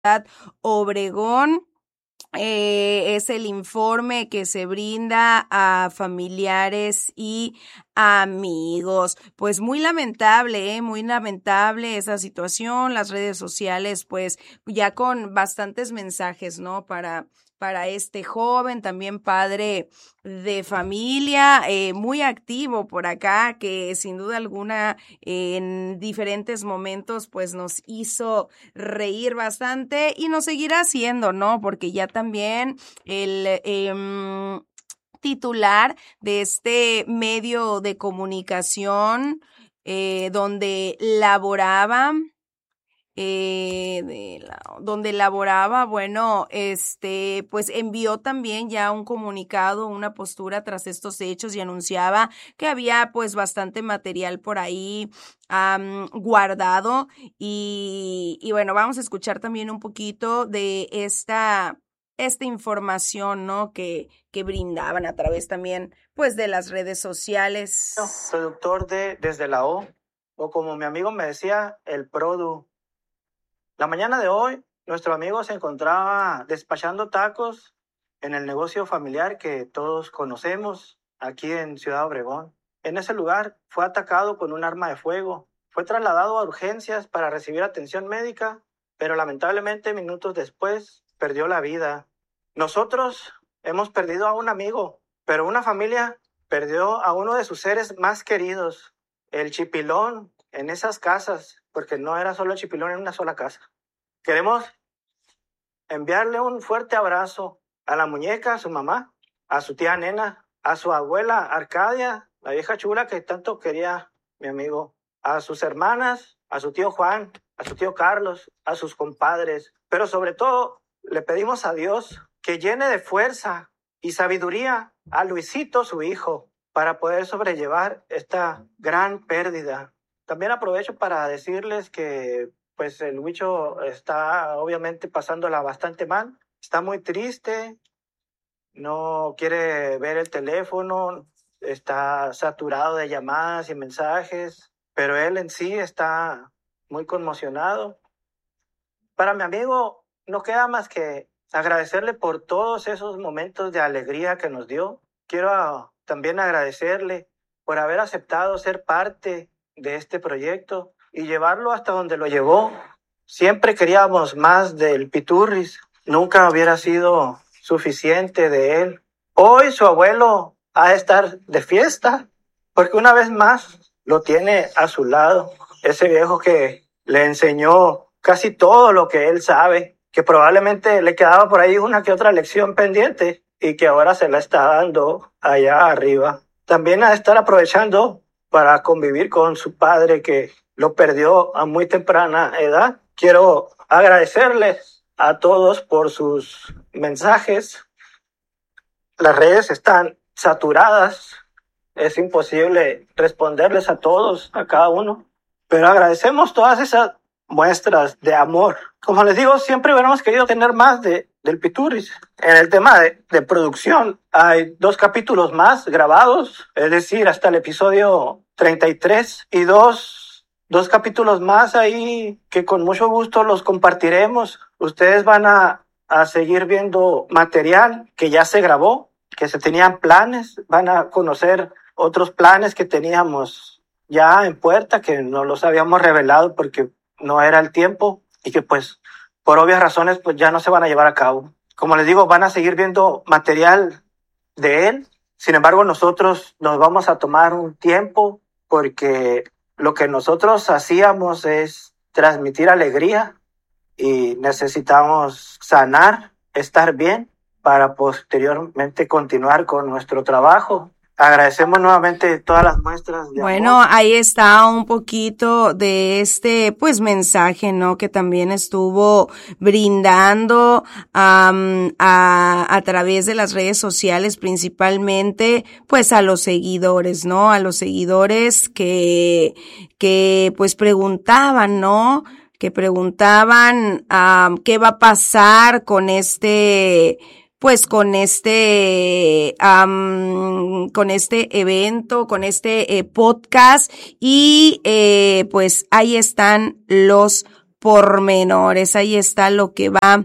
Obregón. Es el informe que se brinda a familiares y amigos. Pues muy lamentable esa situación. Las redes sociales, pues ya con bastantes mensajes, ¿no? Para este joven, también padre de familia, muy activo por acá, que sin duda alguna en diferentes momentos pues nos hizo reír bastante y nos seguirá haciendo, ¿no? Porque ya también el titular de este medio de comunicación donde laboraba, bueno, pues envió también ya un comunicado, una postura tras estos hechos y anunciaba que había pues bastante material por ahí guardado y bueno, vamos a escuchar también un poquito de esta información, ¿no? Que brindaban a través también pues de las redes sociales. Productor de Desde la o como mi amigo me decía, el Produ. La mañana de hoy, nuestro amigo se encontraba despachando tacos en el negocio familiar que todos conocemos aquí en Ciudad Obregón. En ese lugar fue atacado con un arma de fuego. Fue trasladado a urgencias para recibir atención médica, pero lamentablemente minutos después perdió la vida. Nosotros hemos perdido a un amigo, pero una familia perdió a uno de sus seres más queridos, el chipilón, en esas casas, porque no era solo el chipilón en una sola casa. Queremos enviarle un fuerte abrazo a la muñeca, a su mamá, a su tía Nena, a su abuela Arcadia, la vieja chula que tanto quería mi amigo, a sus hermanas, a su tío Juan, a su tío Carlos, a sus compadres, pero sobre todo le pedimos a Dios que llene de fuerza y sabiduría a Luisito, su hijo, para poder sobrellevar esta gran pérdida. También aprovecho para decirles que pues el Huicho está obviamente pasándola bastante mal, está muy triste, no quiere ver el teléfono, está saturado de llamadas y mensajes, pero él en sí está muy conmocionado. Para mi amigo no queda más que agradecerle por todos esos momentos de alegría que nos dio. Quiero también agradecerle por haber aceptado ser parte de este proyecto y llevarlo hasta donde lo llevó. Siempre queríamos más del Piturris, nunca hubiera sido suficiente de él. Hoy su abuelo ha de estar de fiesta, porque una vez más lo tiene a su lado, ese viejo que le enseñó casi todo lo que él sabe, que probablemente le quedaba por ahí una que otra lección pendiente y que ahora se la está dando allá arriba. También ha de estar aprovechando para convivir con su padre que lo perdió a muy temprana edad. Quiero agradecerles a todos por sus mensajes. Las redes están saturadas, es imposible responderles a todos, a cada uno, pero agradecemos todas esas muestras de amor. Como les digo, siempre hubiéramos querido tener más del Piturris. En el tema de producción hay 2 capítulos más grabados, es decir, hasta el episodio 33 y dos capítulos más ahí que con mucho gusto los compartiremos. Ustedes van a seguir viendo material que ya se grabó, que se tenían planes, van a conocer otros planes que teníamos ya en puerta, que no los habíamos revelado porque no era el tiempo y que pues por obvias razones pues ya no se van a llevar a cabo. Como les digo, van a seguir viendo material de él. Sin embargo, nosotros nos vamos a tomar un tiempo porque lo que nosotros hacíamos es transmitir alegría y necesitamos sanar, estar bien para posteriormente continuar con nuestro trabajo. Agradecemos nuevamente todas las muestras de bueno, amor. Ahí está un poquito de pues mensaje, ¿no? Que también estuvo brindando a través de las redes sociales, principalmente, pues a los seguidores, ¿no? A los seguidores que pues preguntaban, ¿no? Que preguntaban qué va a pasar con pues con este evento, con este podcast y pues ahí están los pormenores. Ahí está lo que va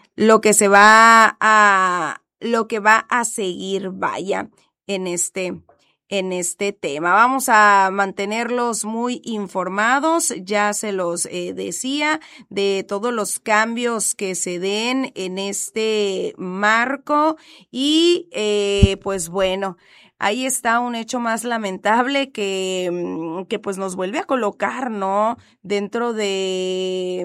a seguir, vaya, en este tema. Vamos a mantenerlos muy informados, ya se los decía, de todos los cambios que se den en este marco y pues bueno, ahí está un hecho más lamentable que pues nos vuelve a colocar, ¿no? Dentro de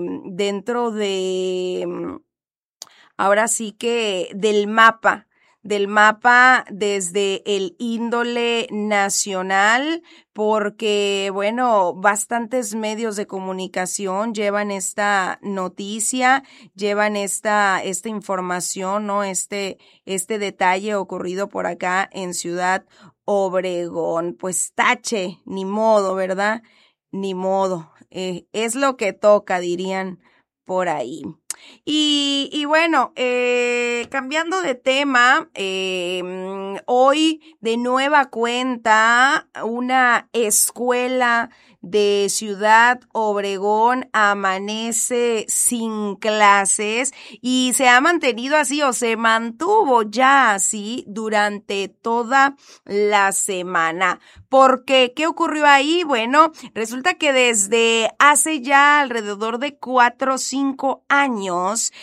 ahora sí que del mapa desde el índole nacional, porque, bueno, bastantes medios de comunicación llevan esta noticia, llevan esta información, ¿no? Este detalle ocurrido por acá en Ciudad Obregón. Pues tache, ni modo, ¿verdad? Ni modo. Es lo que toca, dirían por ahí. Y bueno, cambiando de tema, hoy de nueva cuenta una escuela de Ciudad Obregón amanece sin clases y se ha mantenido así o se mantuvo ya así durante toda la semana. Porque, ¿qué ocurrió ahí? Bueno, resulta que desde hace ya alrededor de 4 o 5 años,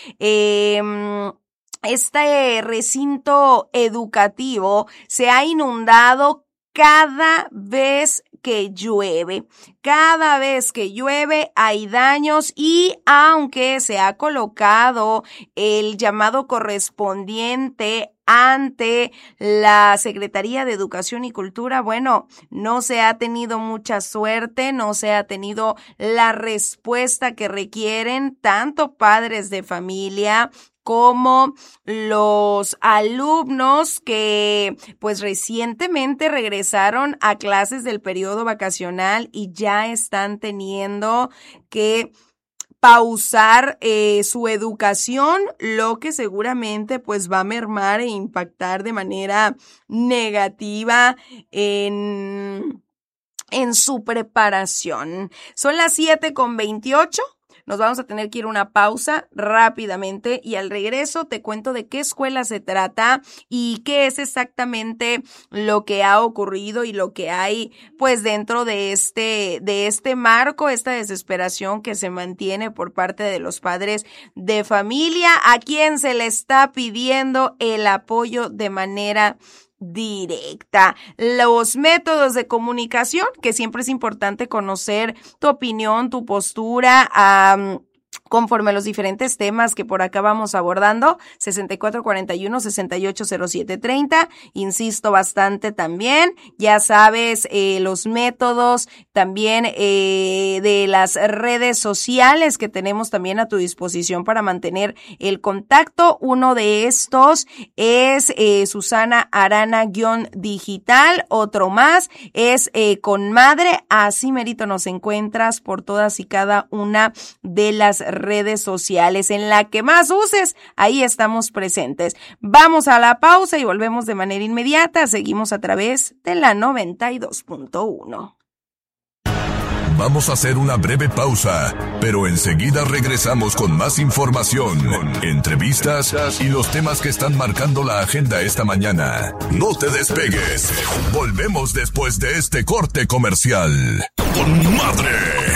este recinto educativo se ha inundado cada vez que llueve. Cada vez que llueve hay daños y aunque se ha colocado el llamado correspondiente ante la Secretaría de Educación y Cultura, bueno, no se ha tenido mucha suerte, no se ha tenido la respuesta que requieren tanto padres de familia como los alumnos que pues recientemente regresaron a clases del periodo vacacional y ya están teniendo que pausar su educación, lo que seguramente pues va a mermar e impactar de manera negativa en su preparación. Son las 7:28. Nos vamos a tener que ir a una pausa rápidamente y al regreso te cuento de qué escuela se trata y qué es exactamente lo que ha ocurrido y lo que hay pues dentro de este marco, esta desesperación que se mantiene por parte de los padres de familia a quien se le está pidiendo el apoyo de manera directa. Los métodos de comunicación, que siempre es importante conocer tu opinión, tu postura, conforme a los diferentes temas que por acá vamos abordando, 6441-680730, insisto bastante también, ya sabes, los métodos también de las redes sociales que tenemos también a tu disposición para mantener el contacto. Uno de estos es Susana Arana-digital, otro más es Conmadre, así merito nos encuentras por todas y cada una de las redes sociales, en la que más uses, ahí estamos presentes. Vamos a la pausa y volvemos de manera inmediata. Seguimos a través de la 92.1. Vamos a hacer una breve pausa, pero enseguida regresamos con más información, entrevistas y los temas que están marcando la agenda esta mañana. No te despegues. Volvemos después de este corte comercial. Con Madre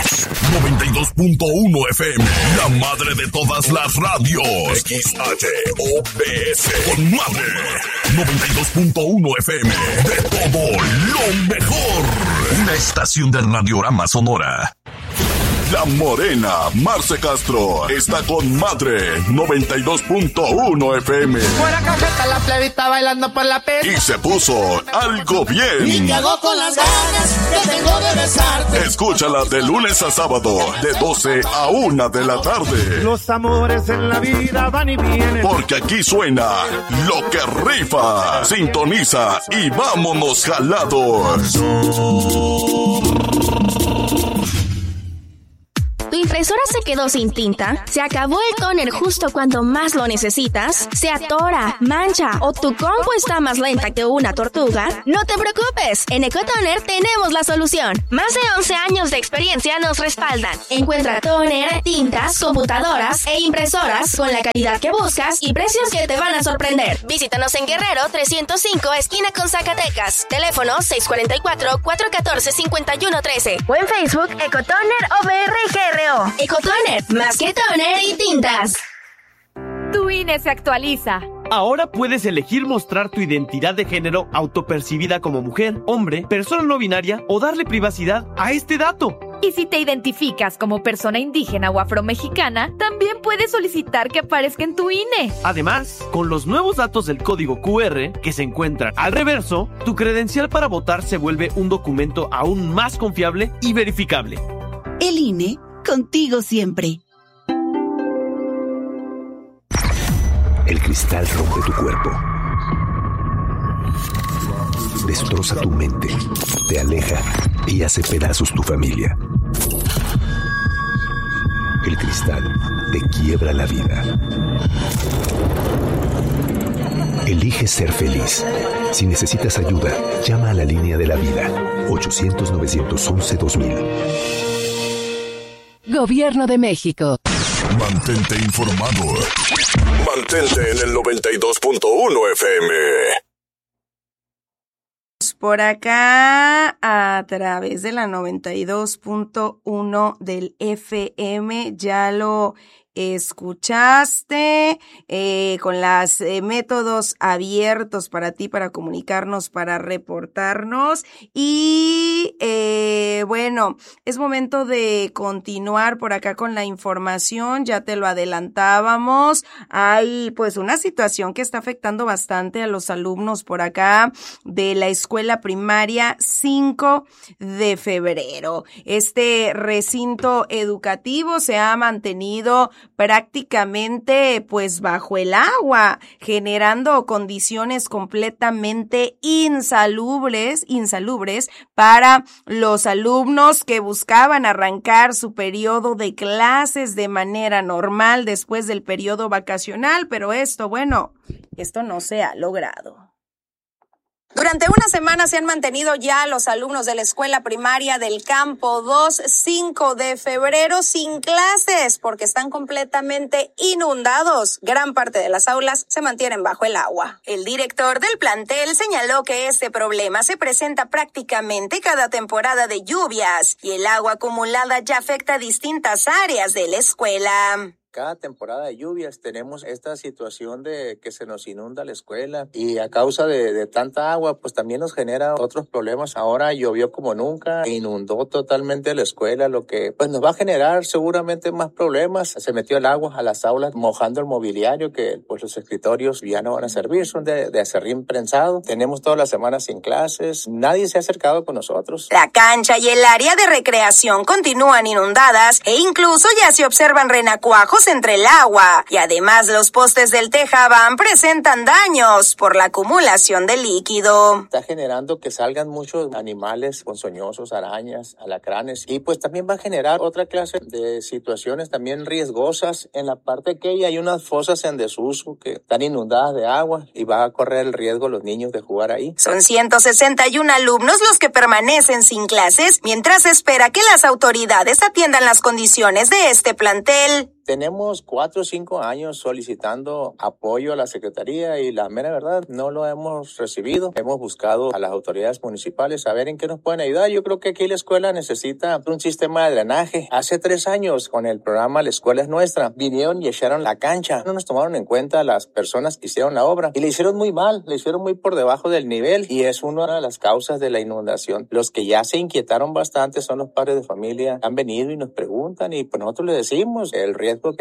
92.1 FM, la madre de todas las radios. XHOPS. Con Madre 92.1 FM, de todo lo mejor. Una estación del Radiorama Sonora. La Morena, Marce Castro, está con Madre 92.1 FM. Fuera cajeta, la plebita bailando por la pista. Y se puso algo bien. Y te hago con las ganas que tengo de besarte. Escúchala de lunes a sábado, de 12 a 1 de la tarde. Los amores en la vida van y vienen. Porque aquí suena lo que rifa. Sintoniza y vámonos jalados. Tu impresora se quedó sin tinta, se acabó el tóner justo cuando más lo necesitas, se atora, mancha o tu compu está más lenta que una tortuga, no te preocupes, en Ecotoner tenemos la solución. Más de 11 años de experiencia nos respaldan. Encuentra tóner, tintas, computadoras e impresoras con la calidad que buscas y precios que te van a sorprender. Visítanos en Guerrero 305, esquina con Zacatecas. Teléfono 644-414-5113 o en Facebook Ecotoner OBR-GRO. Ecotoner, más que toner y tintas. Tu INE se actualiza. Ahora puedes elegir mostrar tu identidad de género autopercibida como mujer, hombre, persona no binaria o darle privacidad a este dato. Y si te identificas como persona indígena o afromexicana, también puedes solicitar que aparezca en tu INE. Además, con los nuevos datos del código QR que se encuentran al reverso, tu credencial para votar se vuelve un documento aún más confiable y verificable. El INE, contigo siempre. El cristal rompe tu cuerpo. Destroza tu mente, te aleja y hace pedazos tu familia. El cristal te quiebra la vida. Elige ser feliz. Si necesitas ayuda, llama a la línea de la vida. 800-911-2000. Gobierno de México. Mantente informado. Mantente en el 92.1 FM. Por acá, a través de la 92.1 del FM, ya lo escuchaste, con los métodos abiertos para ti, para comunicarnos, para reportarnos. Y bueno, es momento de continuar por acá con la información. Ya te lo adelantábamos. Hay pues una situación que está afectando bastante a los alumnos por acá de la escuela primaria 5 de febrero. Este recinto educativo se ha mantenido prácticamente pues bajo el agua, generando condiciones completamente insalubres para los alumnos que buscaban arrancar su periodo de clases de manera normal después del periodo vacacional, pero esto no se ha logrado. Durante una semana se han mantenido ya los alumnos de la escuela primaria del Campo 2, 5 de febrero sin clases porque están completamente inundados. Gran parte de las aulas se mantienen bajo el agua. El director del plantel señaló que este problema se presenta prácticamente cada temporada de lluvias y el agua acumulada ya afecta a distintas áreas de la escuela. Cada temporada de lluvias tenemos esta situación de que se nos inunda la escuela y a causa de tanta agua pues también nos genera otros problemas. Ahora llovió como nunca, inundó totalmente la escuela, lo que pues nos va a generar seguramente más problemas. Se metió el agua a las aulas mojando el mobiliario que pues los escritorios ya no van a servir, son de acerrín prensado. Tenemos todas las semanas sin clases, nadie se ha acercado con nosotros. La cancha y el área de recreación continúan inundadas e incluso ya se observan renacuajos entre el agua y además los postes del tejabán presentan daños por la acumulación de líquido. Está generando que salgan muchos animales ponzoñosos, arañas, alacranes y pues también va a generar otra clase de situaciones también riesgosas. En la parte que hay unas fosas en desuso que están inundadas de agua y va a correr el riesgo los niños de jugar ahí. Son 161 alumnos los que permanecen sin clases mientras se espera que las autoridades atiendan las condiciones de este plantel. Tenemos 4 o 5 años solicitando apoyo a la Secretaría y la mera verdad no lo hemos recibido. Hemos buscado a las autoridades municipales a ver en qué nos pueden ayudar. Yo creo que aquí la escuela necesita un sistema de drenaje. Hace 3 años con el programa La Escuela es Nuestra vinieron y echaron la cancha. No nos tomaron en cuenta las personas que hicieron la obra y le hicieron muy mal, le hicieron muy por debajo del nivel y es una de las causas de la inundación. Los que ya se inquietaron bastante son los padres de familia. Han venido y nos preguntan y pues nosotros les decimos el riesgo que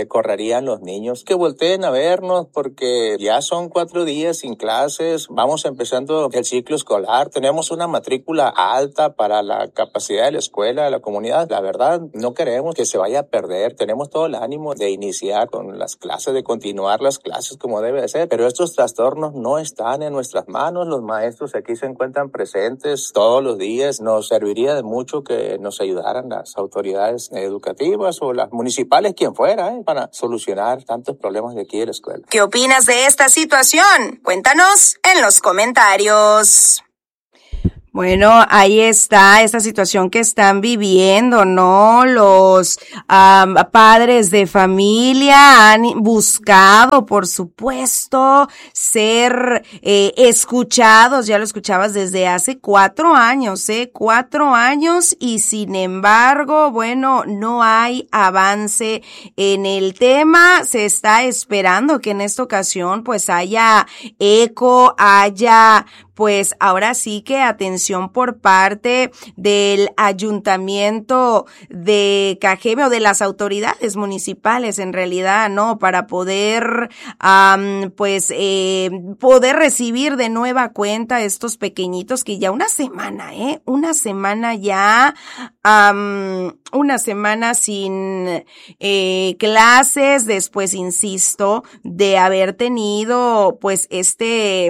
correrían los niños. Que volteen a vernos porque ya son 4 días sin clases, vamos empezando el ciclo escolar, tenemos una matrícula alta para la capacidad de la escuela, de la comunidad. La verdad, no queremos que se vaya a perder, tenemos todo el ánimo de iniciar con las clases, de continuar las clases como debe de ser, pero estos trastornos no están en nuestras manos. Los maestros aquí se encuentran presentes todos los días. Nos serviría de mucho que nos ayudaran las autoridades educativas o las municipales, quien fuera, para solucionar tantos problemas de aquí de la escuela. ¿Qué opinas de esta situación? Cuéntanos en los comentarios. Bueno, ahí está esta situación que están viviendo, ¿no? Los padres de familia han buscado, por supuesto, ser escuchados. Ya lo escuchabas desde hace 4 años, 4 años, y sin embargo, bueno, no hay avance en el tema. Se está esperando que en esta ocasión pues haya eco, haya pues ahora sí que atención por parte del ayuntamiento de Cajeme o de las autoridades municipales en realidad, ¿no? Para poder, poder recibir de nueva cuenta a estos pequeñitos que ya una semana ya, una semana sin clases, después, insisto, de haber tenido pues este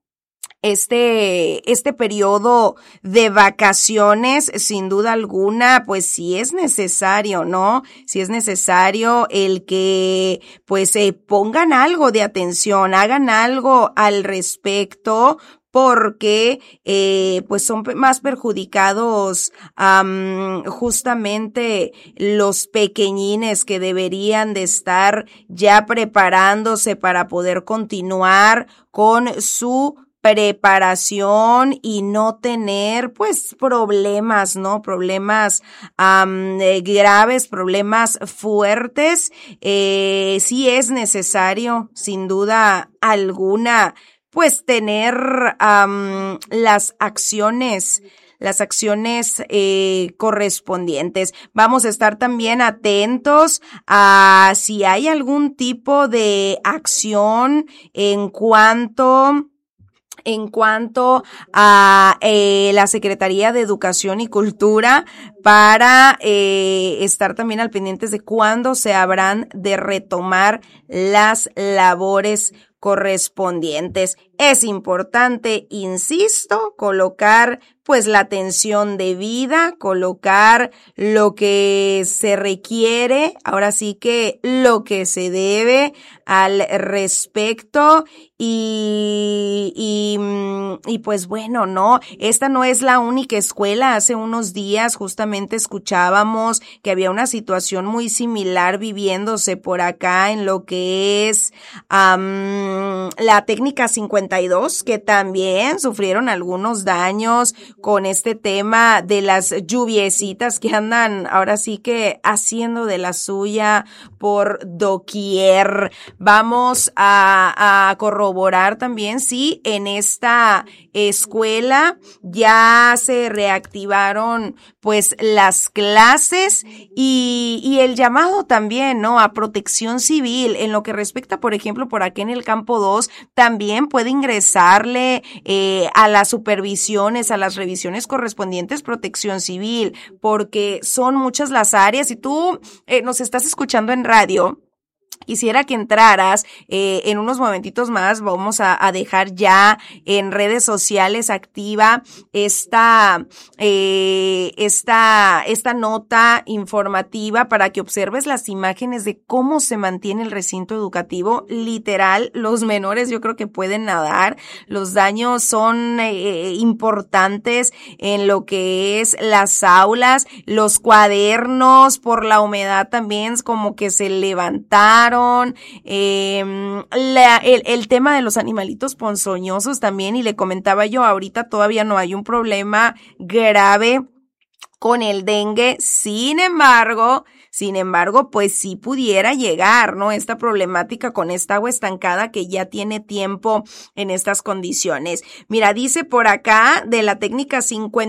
periodo de vacaciones. Sin duda alguna, pues sí es necesario, ¿no? Sí es necesario el que, pues, pongan algo de atención, hagan algo al respecto, porque pues son más perjudicados justamente los pequeñines que deberían de estar ya preparándose para poder continuar con su preparación y no tener pues problemas, ¿no? Problemas graves, problemas fuertes. Sí es necesario, sin duda alguna, pues tener las acciones correspondientes. Vamos a estar también atentos a si hay algún tipo de acción en cuanto a la Secretaría de Educación y Cultura para estar también al pendientes de cuándo se habrán de retomar las labores correspondientes. Es importante, insisto, colocar pues la atención debida, colocar lo que se requiere, ahora sí que lo que se debe al respecto y pues bueno, no, esta no es la única escuela. Hace unos días justamente escuchábamos que había una situación muy similar viviéndose por acá en lo que es la técnica 52, que también sufrieron algunos daños con este tema de las lluviecitas que andan ahora sí que haciendo de la suya por doquier. Vamos a corroborar también si en esta escuela ya se reactivaron pues las clases y el llamado también, ¿no? A Protección Civil en lo que respecta, por ejemplo, por aquí en el campo 2, también puede ingresarle a las supervisiones, a las revisiones correspondientes Protección Civil, porque son muchas las áreas. Si tú nos estás escuchando en radio, quisiera que entraras en unos momentitos más. Vamos a dejar ya en redes sociales activa esta nota informativa para que observes las imágenes de cómo se mantiene el recinto educativo. Literal, los menores yo creo que pueden nadar. Los daños son importantes en lo que es las aulas, los cuadernos por la humedad también como que se levantaron. El tema de los animalitos ponzoñosos también, y le comentaba yo, ahorita todavía no hay un problema grave con el dengue. Sin embargo, Sin embargo, pues sí pudiera llegar, ¿no? Esta problemática con esta agua estancada que ya tiene tiempo en estas condiciones. Mira, dice por acá de la técnica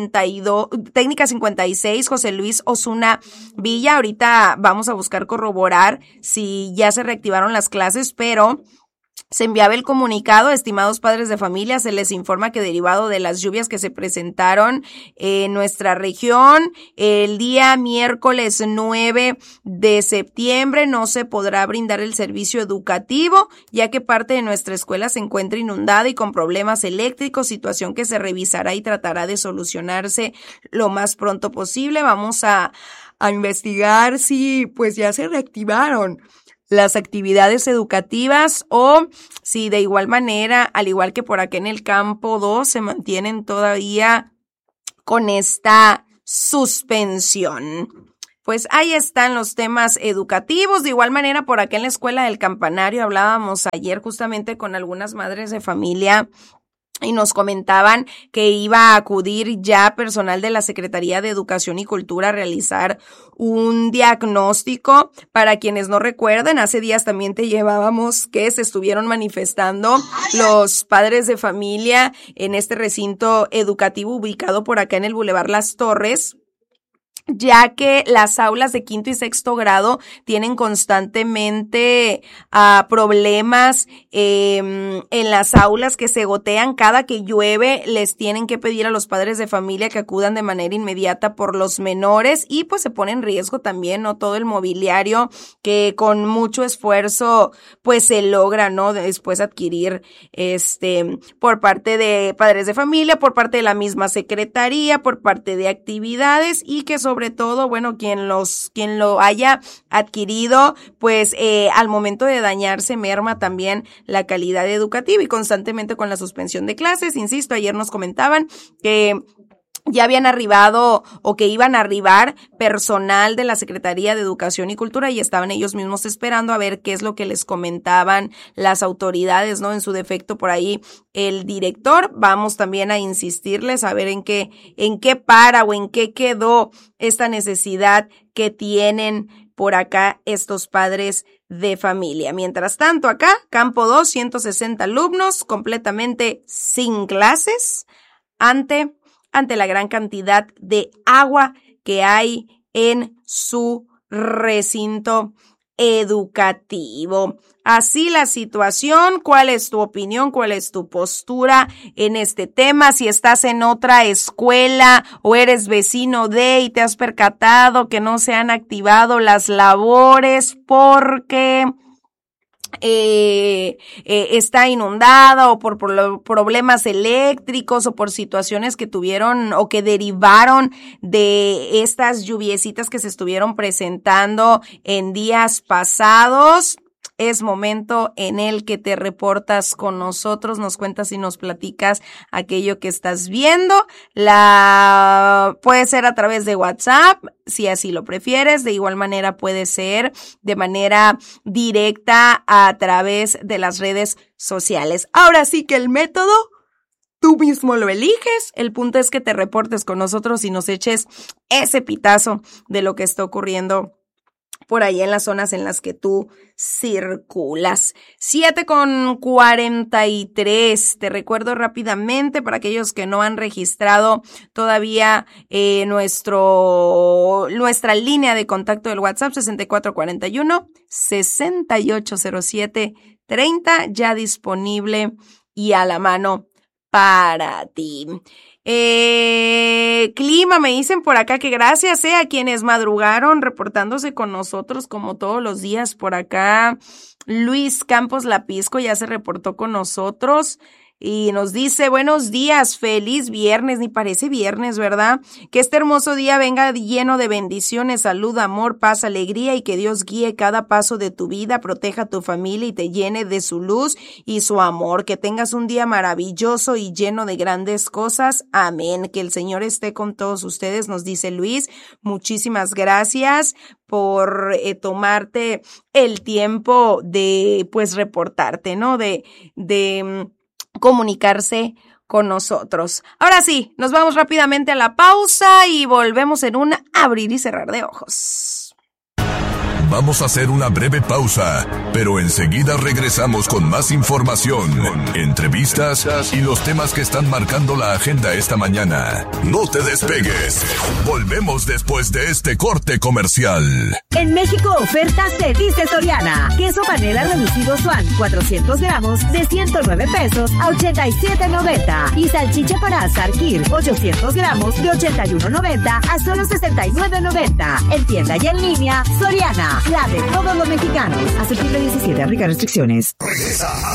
56, José Luis Osuna Villa. Ahorita vamos a buscar corroborar si ya se reactivaron las clases, pero se enviaba el comunicado: estimados padres de familia, se les informa que derivado de las lluvias que se presentaron en nuestra región, el día miércoles 9 de septiembre no se podrá brindar el servicio educativo, ya que parte de nuestra escuela se encuentra inundada y con problemas eléctricos, situación que se revisará y tratará de solucionarse lo más pronto posible. Vamos a investigar si pues ya se reactivaron las actividades educativas o si de igual manera, al igual que por acá en el campo 2, se mantienen todavía con esta suspensión. Pues ahí están los temas educativos. De igual manera, por acá en la Escuela del Campanario hablábamos ayer justamente con algunas madres de familia y nos comentaban que iba a acudir ya personal de la Secretaría de Educación y Cultura a realizar un diagnóstico. Para quienes no recuerden, hace días también te llevábamos que se estuvieron manifestando los padres de familia en este recinto educativo ubicado por acá en el Boulevard Las Torres, ya que las aulas de 5º y 6º grado tienen constantemente problemas en las aulas que se gotean cada que llueve. Les tienen que pedir a los padres de familia que acudan de manera inmediata por los menores y pues se pone en riesgo también, ¿no? Todo el mobiliario que con mucho esfuerzo pues se logra, ¿no? Después adquirir por parte de padres de familia, por parte de la misma secretaría, por parte de actividades y que sobre todo, bueno, quien lo haya adquirido, pues al momento de dañarse merma también la calidad educativa y constantemente con la suspensión de clases. Insisto, ayer nos comentaban que ya habían arribado o que iban a arribar personal de la Secretaría de Educación y Cultura y estaban ellos mismos esperando a ver qué es lo que les comentaban las autoridades, ¿no? En su defecto por ahí el director. Vamos también a insistirles a ver en qué para o en qué quedó esta necesidad que tienen por acá estos padres de familia. Mientras tanto, acá, Campo 2, 160 alumnos completamente sin clases ante la gran cantidad de agua que hay en su recinto educativo. Así la situación. ¿Cuál es tu opinión? ¿Cuál es tu postura en este tema? Si estás en otra escuela o eres vecino de y te has percatado que no se han activado las labores porque está inundada o por problemas eléctricos o por situaciones que tuvieron o que derivaron de estas lluviecitas que se estuvieron presentando en días pasados. Es momento en el que te reportas con nosotros, nos cuentas y nos platicas aquello que estás viendo. Puede ser a través de WhatsApp, si así lo prefieres. De igual manera puede ser de manera directa a través de las redes sociales. Ahora sí que el método tú mismo lo eliges. El punto es que te reportes con nosotros y nos eches ese pitazo de lo que está ocurriendo por ahí en las zonas en las que tú circulas. 7:43. Te recuerdo rápidamente para aquellos que no han registrado todavía nuestra línea de contacto del WhatsApp 6441-6807-30 ya disponible y a la mano para ti. Clima, me dicen por acá que gracias a quienes madrugaron reportándose con nosotros como todos los días por acá. Luis Campos Lapisco ya se reportó con nosotros y nos dice: buenos días, feliz viernes. Ni parece viernes, ¿verdad? Que este hermoso día venga lleno de bendiciones, salud, amor, paz, alegría y que Dios guíe cada paso de tu vida, proteja a tu familia y te llene de su luz y su amor. Que tengas un día maravilloso y lleno de grandes cosas. Amén. Que el Señor esté con todos ustedes, nos dice Luis. Muchísimas gracias por tomarte el tiempo de pues reportarte, ¿no? De comunicarse con nosotros. Ahora sí, nos vamos rápidamente a la pausa y volvemos en un abrir y cerrar de ojos. Vamos a hacer una breve pausa, pero enseguida regresamos con más información, entrevistas y los temas que están marcando la agenda esta mañana. No te despegues. Volvemos después de este corte comercial. En México, ofertas te dice Soriana. Queso panela reducido Swan, 400 gramos de 109 pesos a 87.90. Y salchicha para asar Kir, 800 gramos de 81.90 a solo 69.90. En tienda y en línea, Soriana, la de todos los mexicanos. A septiembre 17, aplica restricciones. Regresa